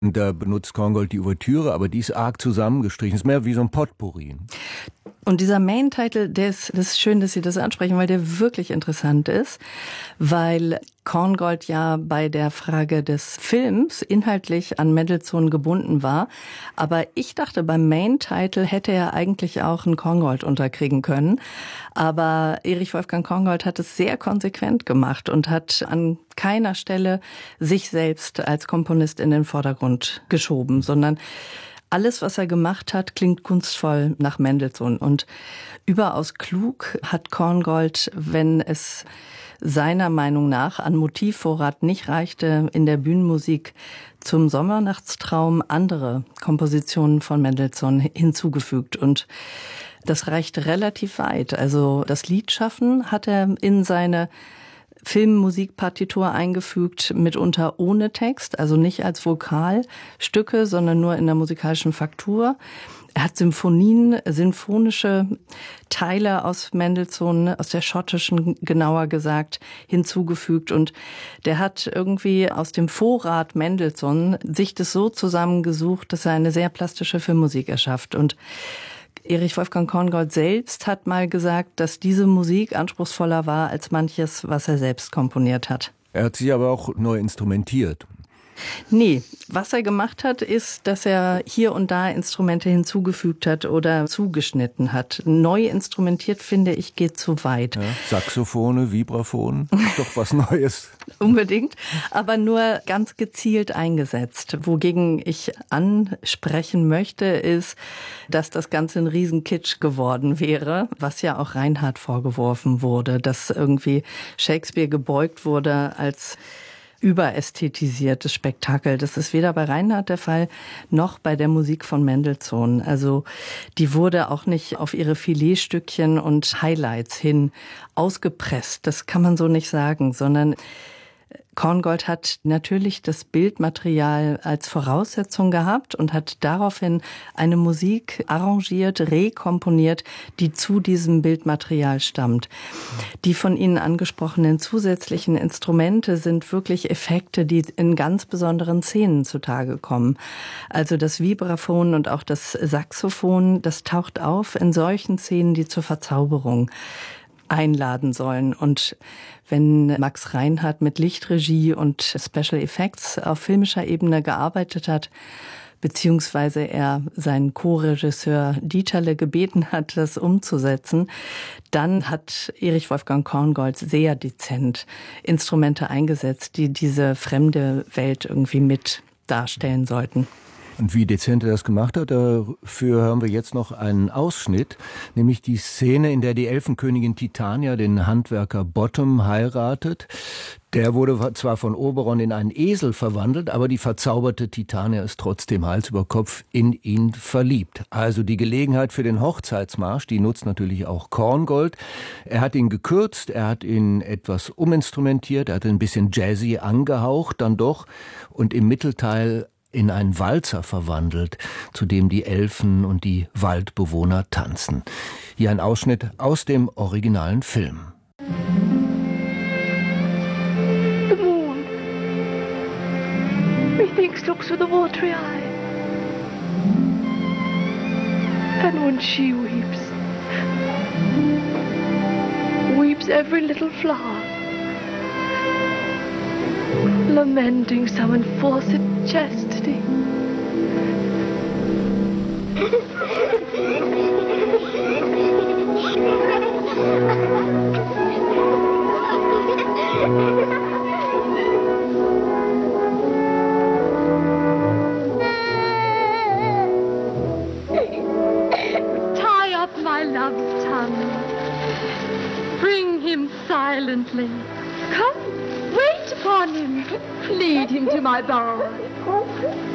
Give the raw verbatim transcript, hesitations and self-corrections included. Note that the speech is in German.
Da benutzt Korngold die Ouvertüre, aber die ist arg zusammengestrichen. Ist mehr wie so ein Potpourri. Und dieser Main-Title, der ist, das ist schön, dass Sie das ansprechen, weil der wirklich interessant ist, weil Korngold ja bei der Frage des Films inhaltlich an Mendelssohn gebunden war. Aber ich dachte, beim Main-Title hätte er eigentlich auch einen Korngold unterkriegen können. Aber Erich Wolfgang Korngold hat es sehr konsequent gemacht und hat an keiner Stelle sich selbst als Komponist in den Vordergrund geschoben, sondern alles, was er gemacht hat, klingt kunstvoll nach Mendelssohn. Und überaus klug hat Korngold, wenn es seiner Meinung nach an Motivvorrat nicht reichte, in der Bühnenmusik zum Sommernachtstraum andere Kompositionen von Mendelssohn hinzugefügt. Und das reicht relativ weit. Also das Liedschaffen hat er in seine Filmmusikpartitur eingefügt, mitunter ohne Text, also nicht als Vokalstücke, sondern nur in der musikalischen Faktur. Er hat Symphonien, sinfonische Teile aus Mendelssohn, aus der schottischen genauer gesagt, hinzugefügt. Und der hat irgendwie aus dem Vorrat Mendelssohn sich das so zusammengesucht, dass er eine sehr plastische Filmmusik erschafft. Und Erich Wolfgang Korngold selbst hat mal gesagt, dass diese Musik anspruchsvoller war als manches, was er selbst komponiert hat. Er hat sie aber auch neu instrumentiert. Nee, was er gemacht hat, ist, dass er hier und da Instrumente hinzugefügt hat oder zugeschnitten hat. Neu instrumentiert, finde ich, geht zu weit. Ja, Saxophone, Vibraphon, ist doch was Neues. Unbedingt, aber nur ganz gezielt eingesetzt. Wogegen ich ansprechen möchte, ist, dass das Ganze ein Riesenkitsch geworden wäre, was ja auch Reinhardt vorgeworfen wurde, dass irgendwie Shakespeare gebeugt wurde als überästhetisiertes Spektakel. Das ist weder bei Reinhardt der Fall, noch bei der Musik von Mendelssohn. Also die wurde auch nicht auf ihre Filetstückchen und Highlights hin ausgepresst. Das kann man so nicht sagen, sondern Korngold hat natürlich das Bildmaterial als Voraussetzung gehabt und hat daraufhin eine Musik arrangiert, rekomponiert, die zu diesem Bildmaterial stammt. Die von Ihnen angesprochenen zusätzlichen Instrumente sind wirklich Effekte, die in ganz besonderen Szenen zutage kommen. Also das Vibraphon und auch das Saxophon, das taucht auf in solchen Szenen, die zur Verzauberung einladen sollen. Und wenn Max Reinhardt mit Lichtregie und Special Effects auf filmischer Ebene gearbeitet hat, beziehungsweise er seinen Co-Regisseur Dieterle gebeten hat, das umzusetzen, dann hat Erich Wolfgang Korngold sehr dezent Instrumente eingesetzt, die diese fremde Welt irgendwie mit darstellen sollten. Und wie dezent er das gemacht hat, dafür hören wir jetzt noch einen Ausschnitt, nämlich die Szene, in der die Elfenkönigin Titania den Handwerker Bottom heiratet. Der wurde zwar von Oberon in einen Esel verwandelt, aber die verzauberte Titania ist trotzdem Hals über Kopf in ihn verliebt. Also die Gelegenheit für den Hochzeitsmarsch, die nutzt natürlich auch Korngold. Er hat ihn gekürzt, er hat ihn etwas uminstrumentiert, er hat ein bisschen jazzy angehaucht dann doch und im Mittelteil in einen Walzer verwandelt, zu dem die Elfen und die Waldbewohner tanzen. Hier ein Ausschnitt aus dem originalen Film. The moon, methinks looks with a watery eye, and when she weeps, weeps every little flower, lamenting some enforced chastity. Tie up my love's tongue, bring him silently. Come, wait upon him, lead him to my bower.